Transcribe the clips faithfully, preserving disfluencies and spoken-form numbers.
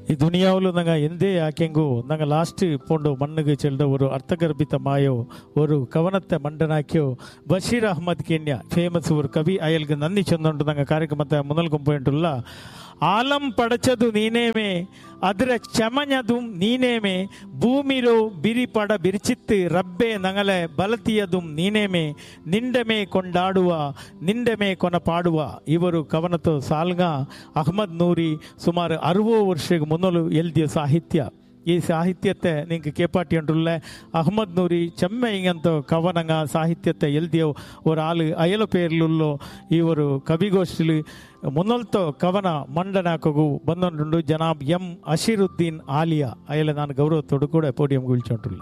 ഈ ദുനിയാവിൽ ഞങ്ങൾ എന്തേ ആക്കെങ്കോ ഞങ്ങൾ ലാസ്റ്റ് പോണ്ടോ മണ്ണുക്ക് ചെല്ലുന്ന ഒരു അർത്ഥഗർഭിതമായോ ഒരു കവനത്തെ മണ്ടനാക്കിയോ ബഷീർ അഹമ്മദ് കേന്യ ഫേമസ് ഒരു കവി അയാൾക്ക് നന്ദി ചെന്നുകൊണ്ട് ഞങ്ങൾ ಕಾರ್ಯಕ್ರಮത്തെ മുന്നൽക്കും പോയിട്ടുള്ള ആലം പടച്ചതു നീനേമേ ಅದರ ಚಮഞ്ഞതും ನೀನೇಮೆ ಭೂಮಿರೋ ಬಿರಿಪಡ ಬಿರಿಚಿತ್ತು ರಬ್ಬೆ ನಗಲೆ ಬಲತಿಯದುಂ ನೀನೇಮೆ ನಿಂಡಮೆ ಕೊಂಡಾಡುವ ನಿಂಡಮೆ ಕೊನಪಾಡುವ ಇವರು ಕವನತು ಸಾಲ್ಗ ಅಹ್ಮದ್ ನೂರಿ ಸುಮಾರು ಅರವತ್ತು ವರ್ಷಕ್ಕೆ ಮುನ್ನಲು ಎಲ್ದಿಯ ಸಾಹಿತ್ಯ ಈ ಸಾಹಿತ್ಯത്തെ നിങ്ങൾക്ക് കേപ്പാട്ടിയുണ്ടുള്ള അഹമ്മദ് നൂരി ചെമ്മ ഇങ്ങനത്തെ കവനങ്ങ സാഹിത്യത്തെ എഴുതിയ ഒരാൾ അയല പേരിലുള്ള ഈ ഒരു കവിಗೋಷ್ಠಿൽ മുന്നൽത്തെ കവന ಮಂಡನಾಕಗೂ ಬಂದುಂಟು ಜನಾಬ್ ಎಂ ಅಶೀರುದ್ದೀನ್ ಆಲಿಯಾ ಅಯಲ ನಾನು ಗೌರವത്തോടു കൂടെ പോഡിയം വിളിച്ചോണ്ടുള്ള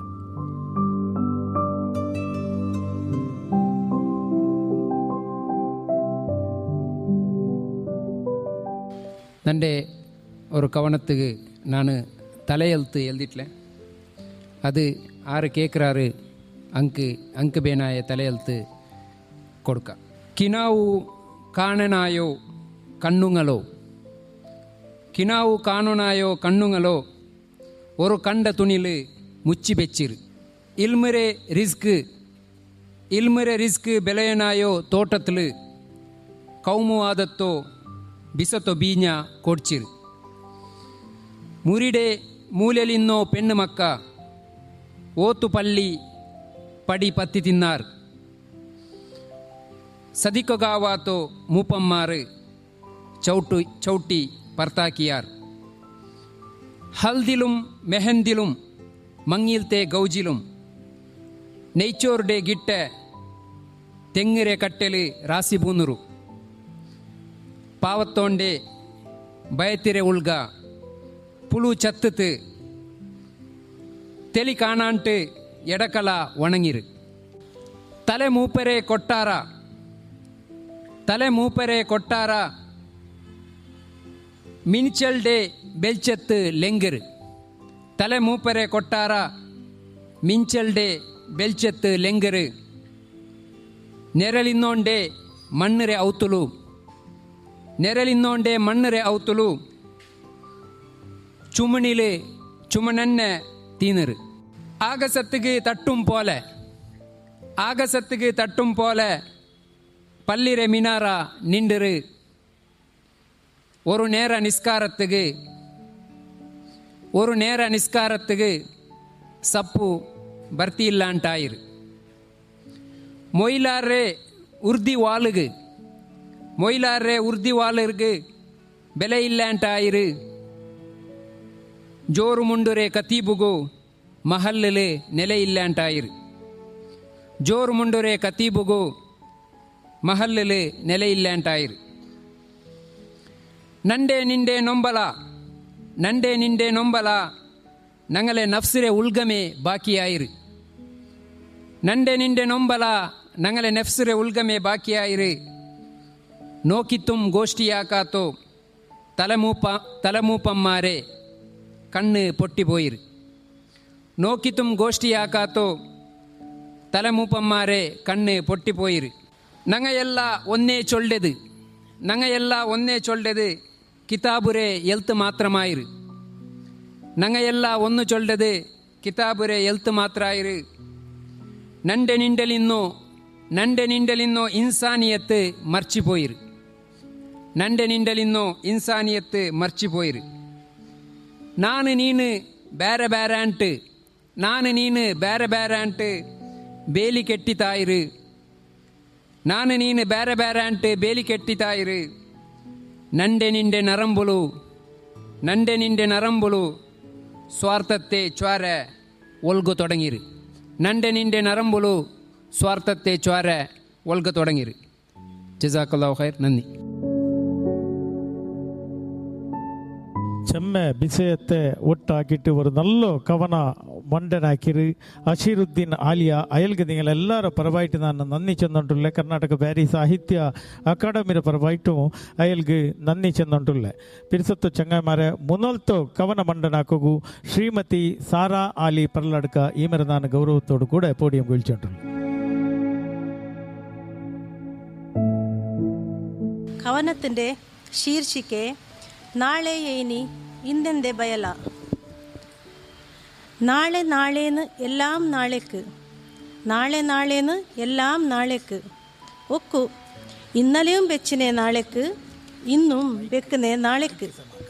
നൻ്റെ ഒരു കവനത്തുക്ക് ನಾನು தலையெழுத்து எழுதிட்டேன். அது ஆறு கேட்குறாரு ಅಂಕು ಅಂಕು ಬೇನಾಯ தலையெழுத்து ಕೊಡ್ಕ. ಕಿನಾವು ಕಾಣನಾಯೋ ಕಣ್ಣುಂಗಳೋ ಕಿನಾವು ಕಾಣನಾಯೋ ಕಣ್ಣುಂಗಳೋ ஒரு கண்ட துணில் முச்சி பெச்சிரு இல்முறை ரிஸ்க்கு ಇಲ್ಮರೆ ರಿಸ್ಕ್ ಬೆಳೆಯನಾಯೋ ತೋಟತ್ಲು ಕೌಮು ಆದತ್ತೋ ಬಿಸತೋ ಬೀಜ ಕೊಡ್ಚಿರು ಮುರಿಡೆ ಮೂಲೆಲಿನ್ನೋ ಪೆಣ್ಣು ಮಕ್ಕ ಓತು ಪಲ್ಲಿ ಪಡಿ ಪತ್ತಿ ತಿನ್ನಾರು ಸದಿಕೊಗಾವಾತೋ ಮೂಪಮ್ಮಾರು ಚೌಟು ಚೌಟಿ ಪರ್ತಾಕಿಯಾರ್ ಹಲ್ದಿಲುಂ ಮೆಹಂದಿಲುಂ ಮಂಗಿಲ್ತೆ ಗೌಜಿಲುಂ നെയ്ച്ചോറുടെ ഗിട്ട തെങ്ങിരെ കട്ടല് രാസി പൂന്നുരു പാവത്തോണ്ടെ ഭയത്തിരെ ഉൾഗ പുളു ചത്തത്ത് തെളി കാണാണ്ട് എടക്കല ഉണങ്ങിര് തല മൂപ്പരെ കൊട്ടാര തല മൂപ്പരെ കൊട്ടാര മിനിച്ചൽഡെ ബെൽച്ചത്ത് ലെങ്കര് തല മൂപ്പരെ കൊട്ടാര മിഞ്ചൽഡെ ಬೆಲ್ಚೆತ್ತು ಲೆಂಗರು ನೆರಳಿನ್ನೋಂಡೆ ಮಣ್ಣರೆ ಔತುಲು ನೆರಳಿನ್ನೋಂಡೆ ಮಣ್ಣರೆ ಔತುಲು ചുമണില് ചുമണന്നെ തീനറ് ആകസത്തുക്ക് തട്ടും പോലെ ആകസത്തുക്ക് തട്ടും പോലെ പല്ലിരെ മിനാറ നിണ്ടറ് ഒരു നേര നിസ്കാരത്തുക്ക് ഒരു നേര നിസ്കാരത്തുക്ക് സപ്പു ಬರ್ತಿ ಇಲ್ಲ ಅಂಟಾಯಿರು ಮೊಯ್ಲಾರ್ರೆ ಉರ್ದಿ ವಾಲ್ಗೆ ಮೊಯ್ಲಾರ್ರೆ ಉರ್ದಿ ವಾಲರ್ಗೆ ಬೆಲೆ ಇಲ್ಲ ಅಂಟಾಯಿರು ಜೋರು ಮುಂಡುರೆ ಕತೀಬುಗು ಮಹಲ್ಲಲೆ ನೆಲೆ ಇಲ್ಲ ಅಂಟಾಯಿರು ಜೋರು ಮುಂಡುರೆ ಕತೀಬುಗು ಮಹಲ್ಲಲೆ ನೆಲೆ ಇಲ್ಲ ಅಂಟಾಯಿರು ನಂಡೆ ನಿಂಡೆ ನೊಂಬಲ ನಂಡೆ ನಿಂಡೆ ನೊಂಬಲ ನಂಗಲೆ ನಫ್ಸಿರೆ ಉಲ್ಗಮೆ ಬಾಕಿಯಾಯಿರು ನಂಡೆ ನಿಂಡೆ ನೊಂಬಲ ನಂಗಲೆ ನೆಫ್ಸಿರೆ ಉಲ್ಗಮೆ ಬಾಕಿಯಾಯಿರು ನೋಕಿತ್ತುಂ ಗೋಷ್ಠಿಯಾಕಾತೋ ತಲೆಮೂಪ ತಲೆಮೂಪಮ್ಮಾರೆ ಕಣ್ಣು ಪೊಟ್ಟಿ ಪೋಯಿರು ನೋಕಿತ್ತುಂ ಗೋಷ್ಠಿಯಾಕಾತೋ ತಲೆಮೂಪಮ್ಮಾರೆ ಕಣ್ಣು ಪೊಟ್ಟಿ ಪೋಯಿರು ನಂಗ ಎಲ್ಲ ಒಂದೇ ಚೊಲ್ಡೆದು ನಂಗ ಎಲ್ಲ ಒಂದೇ ಚೊಲ್ಡೆದು ಕಿತಾಬುರೆ ಎಲ್ತ್ ಮಾತ್ರಮಾಯಿರು ನಂಗ ಎಲ್ಲ ಒಂದು ಚೊಲ್ಡದೆ ಕಿತಾಬುರೆ ಎಲ್ತ್ ಮಾತ್ರ ಆಯಿರು ನಂಡೆ ನಿಂಡಲಿನ್ನೋ ನಂಡೆ ನಿಂಡಲಿನ್ನೋ ಇನ್ಸಾನಿಯತ್ತು ಮರ್ಚಿಪೋಯಿರು ನಂಡೆ ನಿಂಡಲಿನ್ನೋ ಇನ್ಸಾನಿಯತ್ತು ಮರ್ಚಿಪೋಯಿರು ನಾನು ನೀನು ಬೇರೆ ಬೇರೆ ಅಂಟು ನಾನು ನೀನು ಬೇರೆ ಬೇರೆ ಅಂಟು ಬೇಲಿ ಕೆಟ್ಟಿತಾಯಿರು ನಾನು ನೀನು ಬೇರೆ ಬೇರೆ ಅಂಟು ಬೇಲಿ ಕೆಟ್ಟಿತಾಯಿರು ನಂಡೆ ನಿಂಡೆ ನರಂಬುಲು ನಂಡೆ ನಿಂಡೆ ನರಂಬುಲು ಸ್ವಾರ್ಥತೆ ಚ್ವಾರ ಒಲ್ಗು ತೊಡಗಿರು ನಂಡೆ ನಿಂಡೆ ನರಂಬುಲು ಸ್ವಾರ್ಥತೆ ಚ್ವಾರ ಒಲ್ಗು ತೊಡಗಿರು ಜಜಾಕಲ್ಲಾಹು ಖೈರ್ നന്ദി ചെമ്മ വിഷയത്തെ ഒട്ടാക്കിയിട്ട് ഒരു നല്ല കവന ಮಂಡನಾಕಿರು ಅಶೀರುದ್ದೀನ್ ಆಲಿಯಾ ಅಯಲ್ಗೆ ನಿങ്ങളെല്ലാರ ಪರವಾയിട്ട് ನಾನು നന്ദി ചെന്നിട്ടുള്ള ಕರ್ನಾಟಕ ಬ್ಯಾರಿ ಸಾಹಿತ್ಯ ಅಕಾಡೆಮಿರ ಪರವಾയിട്ടു ಅಯಲ್ಗೆ നന്ദി ചെന്നിട്ടുള്ള പിരിസത്തു ചങ്ങാമാരെ മുന്നൽത്തോ കവന ಮಂಡನಾಕಗೂ ಶ್ರೀಮತಿ ಸಾರಾ ಆಲಿ ಪರ್ಲಡ್ಕ ಈ ಮೇರೆ ನಾನು ಗೌರವത്തോടു കൂടെ പോഡിയം വിളിച്ചിട്ടുള്ളൂ. കവനത്തിൻ്റെ ശീർഷിಕೆ ನಾಳೆ ಏನಿ ಇಂದೆಂದೆ ಬಯಲ നാളെ നാളേന്ന് എല്ലാം നാളേക്ക് നാളെ നാളേന്ന് എല്ലാം നാളേക്ക് ഒക്കു ഇന്നലെയും വെച്ചിനെ നാളേക്ക് ഇന്നും വെക്കുന്നേ നാളേക്ക്